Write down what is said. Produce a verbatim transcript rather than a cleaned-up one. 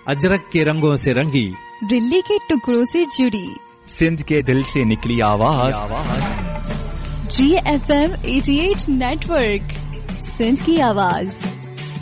अजरक के रंगों से रंगी, दिल्ली के टुकड़ों से जुड़ी, सिंध के दिल से निकली आवाज, जी एफ एम अठासी नेटवर्क, सिंध की आवाज।